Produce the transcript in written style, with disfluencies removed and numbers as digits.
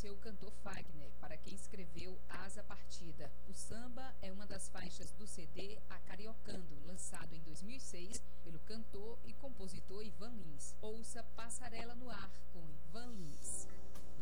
o cantor Fagner, para quem escreveu Asa Partida. O samba é uma das faixas do CD A